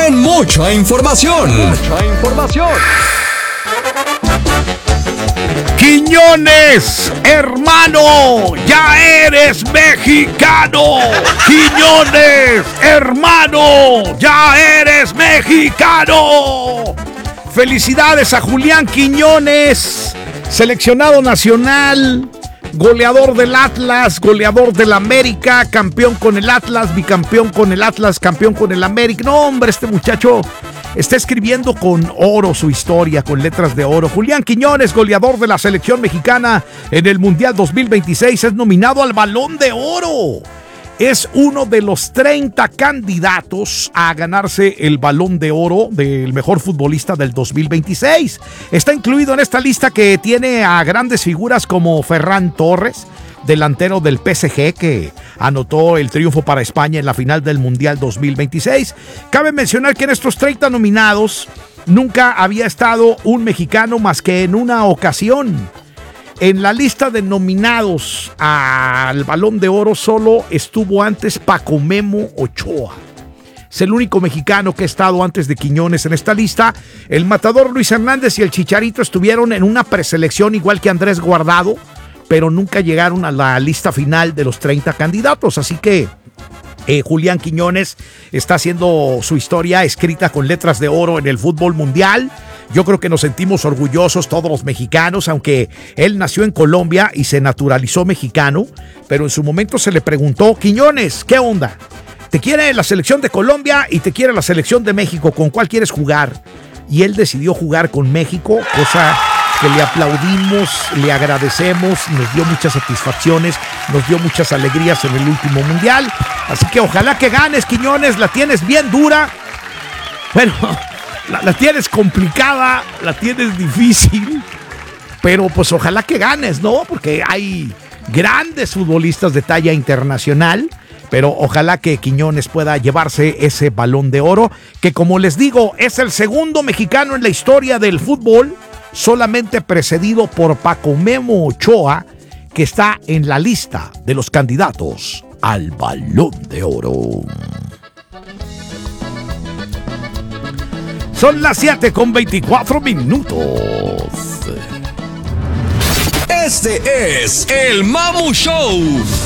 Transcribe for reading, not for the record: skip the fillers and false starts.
con mucha información. Quiñones, hermano, ya eres mexicano. Quiñones, hermano, ya eres mexicano. Felicidades a Julián Quiñones, seleccionado nacional, goleador del Atlas, goleador del América, campeón con el Atlas, bicampeón con el Atlas, campeón con el América. No, hombre, este muchacho está escribiendo con oro su historia, con letras de oro. Julián Quiñones, goleador de la selección mexicana en el Mundial 2026, es nominado al Balón de Oro. Es uno de los 30 candidatos a ganarse el Balón de Oro del mejor futbolista del 2026. Está incluido en esta lista que tiene a grandes figuras como Ferran Torres, delantero del PSG, que anotó el triunfo para España en la final del Mundial 2026. Cabe mencionar que en estos 30 nominados nunca había estado un mexicano más que en una ocasión. En la lista de nominados al Balón de Oro solo estuvo antes Paco Memo Ochoa. Es el único mexicano que ha estado antes de Quiñones en esta lista. El matador Luis Hernández y el Chicharito estuvieron en una preselección igual que Andrés Guardado, pero nunca llegaron a la lista final de los 30 candidatos. Así que Julián Quiñones está haciendo su historia escrita con letras de oro en el fútbol mundial. Yo creo que nos sentimos orgullosos todos los mexicanos, aunque él nació en Colombia y se naturalizó mexicano, pero en su momento se le preguntó: Quiñones, ¿qué onda? Te quiere la selección de Colombia y te quiere la selección de México, ¿con cuál quieres jugar? Y él decidió jugar con México, cosa que le aplaudimos, le agradecemos, nos dio muchas satisfacciones, nos dio muchas alegrías en el último mundial. Así que ojalá que ganes, Quiñones, la tienes bien dura. Bueno, la tienes complicada, la tienes difícil, pero pues ojalá que ganes, ¿no? Porque hay grandes futbolistas de talla internacional, pero ojalá que Quiñones pueda llevarse ese Balón de Oro, que como les digo, es el segundo mexicano en la historia del fútbol, solamente precedido por Paco Memo Ochoa, que está en la lista de los candidatos al Balón de Oro. Son las 7:24. Este es el Mamu Show.